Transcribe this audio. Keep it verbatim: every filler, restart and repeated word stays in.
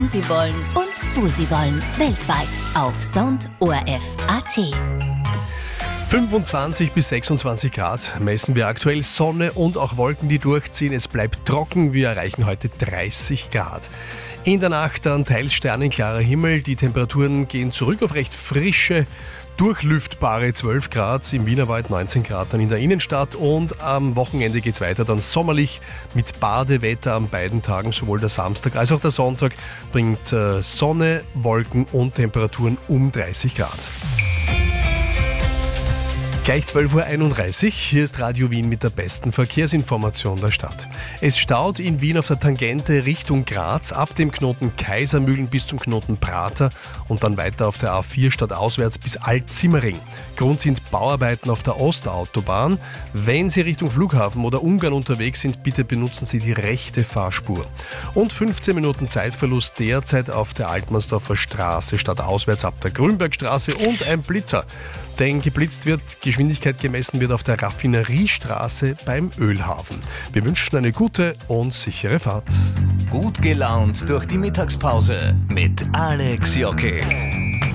Sie wollen und wo Sie wollen. Weltweit auf Sound O R F Punkt A T. fünfundzwanzig bis sechsundzwanzig Grad messen wir aktuell, Sonne und auch Wolken, die durchziehen. Es bleibt trocken, wir erreichen heute dreißig Grad. In der Nacht dann teils sternenklarer Himmel, die Temperaturen gehen zurück auf recht frische, durchlüftbare zwölf Grad, im Wienerwald neunzehn Grad dann in der Innenstadt und am Wochenende geht es weiter dann sommerlich mit Badewetter an beiden Tagen, sowohl der Samstag als auch der Sonntag bringt äh, Sonne, Wolken und Temperaturen um dreißig Grad. Gleich zwölf Uhr einunddreißig, hier ist Radio Wien mit der besten Verkehrsinformation der Stadt. Es staut in Wien auf der Tangente Richtung Graz, ab dem Knoten Kaisermühlen bis zum Knoten Prater und dann weiter auf der A vier stadtauswärts bis Alt-Simmering. Grund sind Bauarbeiten auf der Ostautobahn. Wenn Sie Richtung Flughafen oder Ungarn unterwegs sind, bitte benutzen Sie die rechte Fahrspur. Und fünfzehn Minuten Zeitverlust derzeit auf der Altmannsdorfer Straße stadtauswärts ab der Grünbergstraße und ein Blitzer. Denn geblitzt wird, Geschwindigkeit gemessen wird auf der Raffineriestraße beim Ölhafen. Wir wünschen eine gute und sichere Fahrt. Gut gelaunt durch die Mittagspause mit Alex Jockey.